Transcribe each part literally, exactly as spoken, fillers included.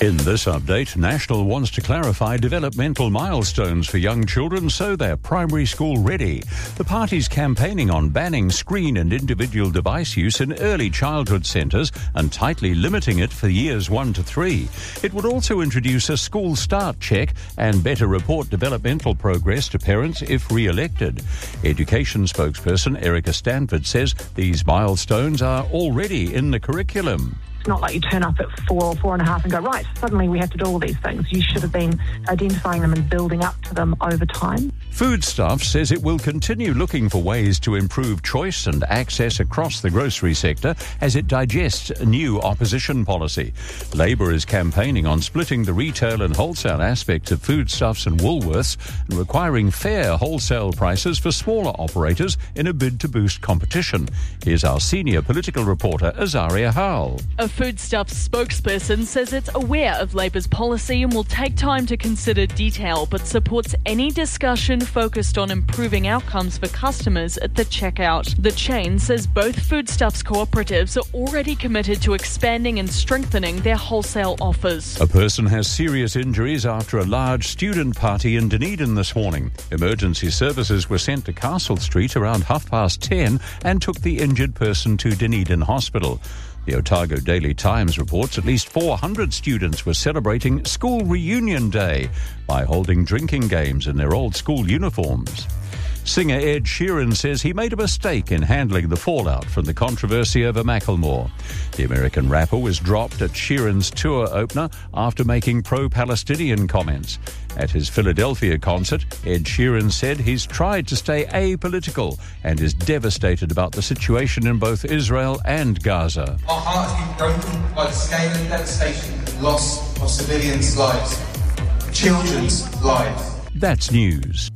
In this update, National wants to clarify developmental milestones for young children so they're primary school ready. The party's campaigning on banning screen and individual device use in early childhood centres and tightly limiting it for years one to three. It would also introduce a school start check and better report developmental progress to parents if re-elected. Education spokesperson Erica Stanford says these milestones are already in the curriculum. It's not like you turn up at four or four and a half and go, right, suddenly we have to do all these things. You should have been identifying them and building up to them over time. Foodstuffs says it will continue looking for ways to improve choice and access across the grocery sector as it digests a new opposition policy. Labor is campaigning on splitting the retail and wholesale aspects of Foodstuffs and Woolworths and requiring fair wholesale prices for smaller operators in a bid to boost competition. Here's our senior political reporter, Azaria Howell. A Foodstuffs spokesperson says it's aware of Labor's policy and will take time to consider detail, but supports any discussion focused on improving outcomes for customers at the checkout. The chain says both Foodstuffs cooperatives are already committed to expanding and strengthening their wholesale offers. A person has serious injuries after a large student party in Dunedin this morning. Emergency services were sent to Castle Street around half past ten and took the injured person to Dunedin Hospital. The Otago Daily Times reports at least four hundred students were celebrating School Reunion Day by holding drinking games in their old school uniforms. Singer Ed Sheeran says he made a mistake in handling the fallout from the controversy over Macklemore. The American rapper was dropped at Sheeran's tour opener after making pro-Palestinian comments. At his Philadelphia concert, Ed Sheeran said he's tried to stay apolitical and is devastated about the situation in both Israel and Gaza. Our hearts have been broken by the scale and devastation and loss of civilians' lives, children's lives. That's news.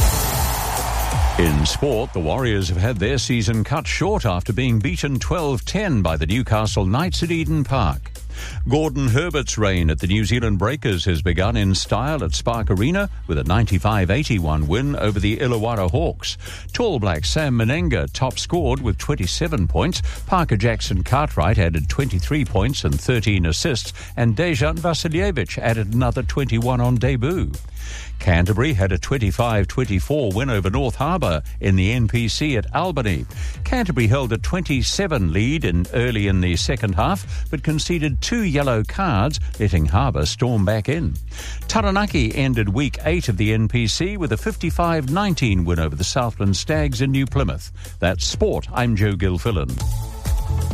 In sport, the Warriors have had their season cut short after being beaten twelve ten by the Newcastle Knights at Eden Park. Gordon Herbert's reign at the New Zealand Breakers has begun in style at Spark Arena with a ninety-five eighty-one win over the Illawarra Hawks. Tall Black Sam Menenga top scored with twenty-seven points. Parker Jackson Cartwright added twenty-three points and thirteen assists, and Dejan Vasiljevic added another twenty-one on debut. Canterbury had a twenty-five twenty-four win over North Harbour in the N P C at Albany. Canterbury held a twenty-seven lead in early in the second half, but conceded two yellow cards, letting Harbour storm back in. Taranaki ended week eight of the N P C with a fifty-five nineteen win over the Southland Stags in New Plymouth. That's sport. I'm Joe Gilfillan.